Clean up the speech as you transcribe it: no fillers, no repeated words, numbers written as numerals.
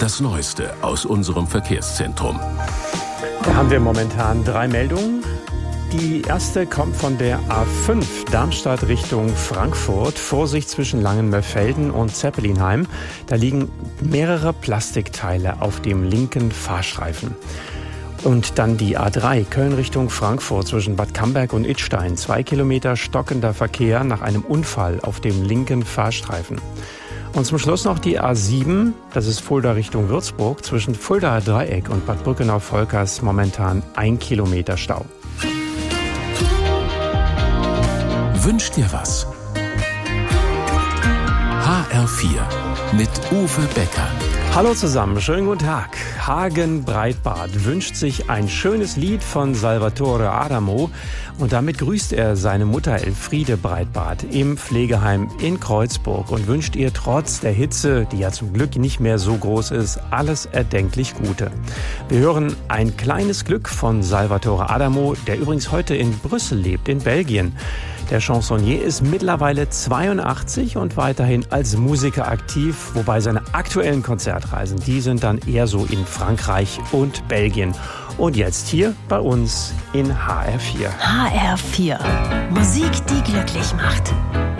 Das Neueste aus unserem Verkehrszentrum. Da haben wir momentan 3 Meldungen. Die erste kommt von der A5 Darmstadt Richtung Frankfurt. Vorsicht zwischen Langenmörfelden und Zeppelinheim. Da liegen mehrere Plastikteile auf dem linken Fahrstreifen. Und dann die A3 Köln Richtung Frankfurt zwischen Bad Camberg und Idstein. 2 Kilometer stockender Verkehr nach einem Unfall auf dem linken Fahrstreifen. Und zum Schluss noch die A7, das ist Fulda Richtung Würzburg, zwischen Fuldaer Dreieck und Bad Brückenau-Volkers momentan 1 Kilometer Stau. Wünscht dir was? HR4 mit Uwe Becker. Hallo zusammen, schönen guten Tag. Hagen Breitbart wünscht sich ein schönes Lied von Salvatore Adamo und damit grüßt er seine Mutter Elfriede Breitbart im Pflegeheim in Kreuzburg und wünscht ihr trotz der Hitze, die ja zum Glück nicht mehr so groß ist, alles erdenklich Gute. Wir hören Ein kleines Glück von Salvatore Adamo, der übrigens heute in Brüssel lebt, in Belgien. Der Chansonnier ist mittlerweile 82 und weiterhin als Musiker aktiv, wobei seine aktuellen Konzertreisen, die sind dann eher so in Frankreich und Belgien. Und jetzt hier bei uns in HR4. HR4. Musik, die glücklich macht.